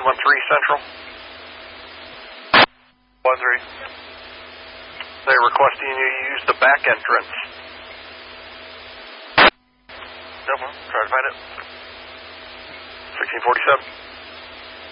1-3 Central. 1-3. They're requesting you use the back entrance. No, try to find it. 1647.